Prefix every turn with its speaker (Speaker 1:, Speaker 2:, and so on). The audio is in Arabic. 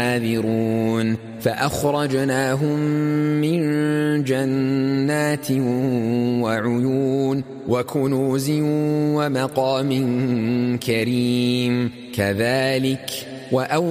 Speaker 1: حاذرون فأخرجناهم من جنات وعيون وكنوز ومقام كريم كذلك